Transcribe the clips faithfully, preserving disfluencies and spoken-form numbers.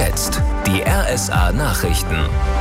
jetzt die R S A Nachrichten.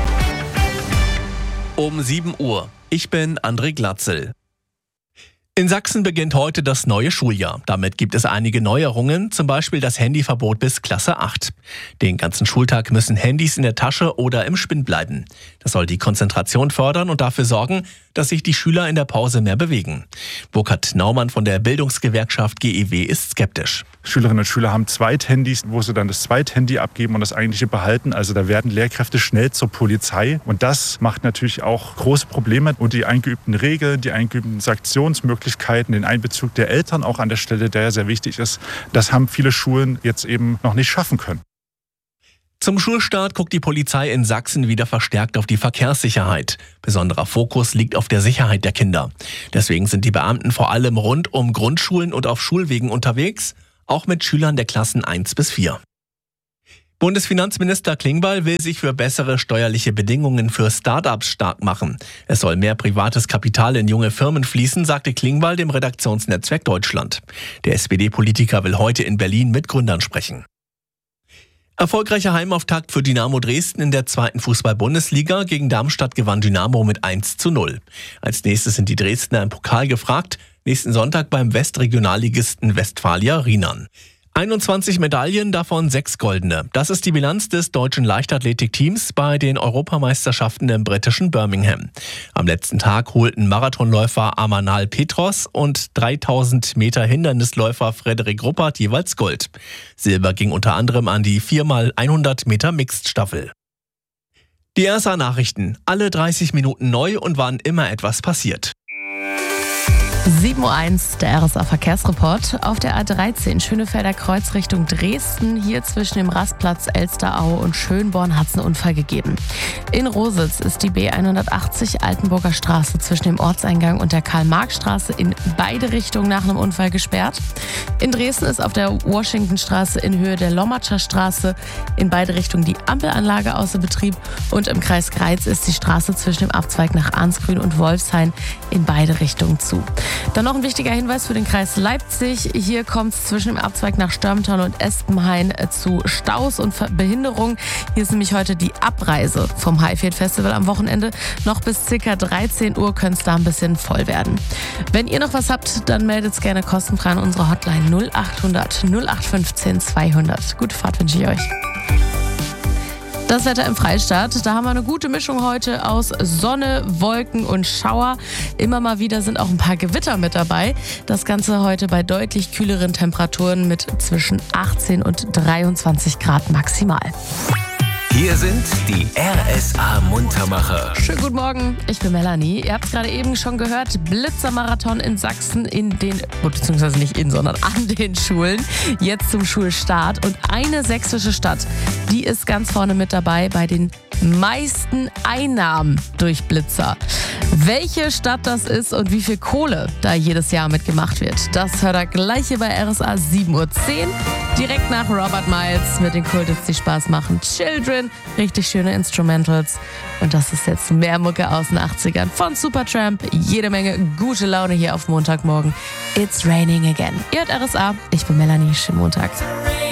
Um sieben Uhr. Ich bin André Glatzel. In Sachsen beginnt heute das neue Schuljahr. Damit gibt es einige Neuerungen, zum Beispiel das Handyverbot bis Klasse acht. Den ganzen Schultag müssen Handys in der Tasche oder im Spind bleiben. Das soll die Konzentration fördern und dafür sorgen, dass sich die Schüler in der Pause mehr bewegen. Burkhard Naumann von der Bildungsgewerkschaft G E W ist skeptisch. Schülerinnen und Schüler haben Zweithandys, wo sie dann das Zweithandy abgeben und das eigentliche behalten. Also da werden Lehrkräfte schnell zur Polizei. Und das macht natürlich auch große Probleme. Und die eingeübten Regeln, die eingeübten Sanktionsmöglichkeiten, den Einbezug der Eltern auch an der Stelle, der sehr wichtig ist, das haben viele Schulen jetzt eben noch nicht schaffen können. Zum Schulstart guckt die Polizei in Sachsen wieder verstärkt auf die Verkehrssicherheit. Besonderer Fokus liegt auf der Sicherheit der Kinder. Deswegen sind die Beamten vor allem rund um Grundschulen und auf Schulwegen unterwegs, auch mit Schülern der Klassen eins bis vier. Bundesfinanzminister Klingbeil will sich für bessere steuerliche Bedingungen für Start-ups stark machen. Es soll mehr privates Kapital in junge Firmen fließen, sagte Klingbeil dem Redaktionsnetzwerk Deutschland. Der S P D-Politiker will heute in Berlin mit Gründern sprechen. Erfolgreicher Heimauftakt für Dynamo Dresden in der zweiten Fußball-Bundesliga. Gegen Darmstadt gewann Dynamo mit eins zu null. Als nächstes sind die Dresdner im Pokal gefragt. Nächsten Sonntag beim Westregionalligisten Westfalia Rienan. einundzwanzig Medaillen, davon sechs goldene. Das ist die Bilanz des deutschen Leichtathletikteams bei den Europameisterschaften im britischen Birmingham. Am letzten Tag holten Marathonläufer Amanal Petros und dreitausend Meter Hindernisläufer Frederik Ruppert jeweils Gold. Silber ging unter anderem an die vier mal hundert Meter Mixed-Staffel. Die R S A Nachrichten, alle dreißig Minuten neu und wann immer etwas passiert. sieben Uhr eins, der R S A-Verkehrsreport. Auf der A dreizehn Schönefelder Kreuz Richtung Dresden. Hier zwischen dem Rastplatz Elsteraue und Schönborn hat es einen Unfall gegeben. In Rositz ist die B hundertachtzig Altenburger Straße zwischen dem Ortseingang und der Karl-Marx-Straße in beide Richtungen nach einem Unfall gesperrt. In Dresden ist auf der Washingtonstraße in Höhe der Lommatscher Straße in beide Richtungen die Ampelanlage außer Betrieb. Und im Kreis Greiz ist die Straße zwischen dem Abzweig nach Arnsgrün und Wolfshain in beide Richtungen zu. Dann noch ein wichtiger Hinweis für den Kreis Leipzig. Hier kommt es zwischen dem Abzweig nach Störmtown und Espenhain zu Staus und Behinderung. Hier ist nämlich heute die Abreise vom Highfield Festival am Wochenende. Noch bis ca. dreizehn Uhr könnte es da ein bisschen voll werden. Wenn ihr noch was habt, dann meldet es gerne kostenfrei an unsere Hotline null acht hundert null acht fünfzehn zweihundert. Gute Fahrt wünsche ich euch. Das Wetter im Freistaat, da haben wir eine gute Mischung heute aus Sonne, Wolken und Schauer. Immer mal wieder sind auch ein paar Gewitter mit dabei. Das Ganze heute bei deutlich kühleren Temperaturen mit zwischen achtzehn und dreiundzwanzig Grad maximal. Hier sind die R S A-Muntermacher. Schönen guten Morgen, ich bin Melanie. Ihr habt es gerade eben schon gehört, Blitzermarathon in Sachsen in den, beziehungsweise nicht in, sondern an den Schulen. Jetzt zum Schulstart. Und eine sächsische Stadt, die ist ganz vorne mit dabei bei den meisten Einnahmen durch Blitzer. Welche Stadt das ist und wie viel Kohle da jedes Jahr mitgemacht wird, das hört ihr gleich hier bei R S A sieben Uhr zehn. Direkt nach Robert Miles mit den Kultits, die Spaß machen. Children, richtig schöne Instrumentals. Und das ist jetzt mehr Mucke aus den achtzigern von Supertramp. Jede Menge gute Laune hier auf Montagmorgen. It's raining again. Ihr hört R S A, ich bin Melanie. Schönen Montag.